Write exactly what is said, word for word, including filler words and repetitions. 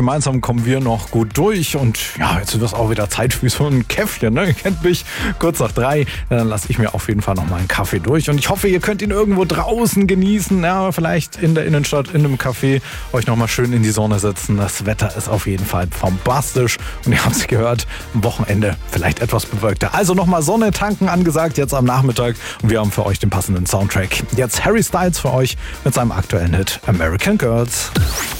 gemeinsam kommen wir noch gut durch. Und ja, jetzt wird es auch wieder Zeit für so ein Käffchen. Ne? Ihr kennt mich, kurz nach drei. Dann lasse ich mir auf jeden Fall noch mal einen Kaffee durch. Und ich hoffe, ihr könnt ihn irgendwo draußen genießen. Ja, vielleicht in der Innenstadt, in einem Café. Euch noch mal schön in die Sonne setzen. Das Wetter ist auf jeden Fall bombastisch. Und ihr habt es gehört, am Wochenende vielleicht etwas bewölkter. Also noch mal Sonne tanken angesagt jetzt am Nachmittag. Und wir haben für euch den passenden Soundtrack. Jetzt Harry Styles für euch mit seinem aktuellen Hit American Girls.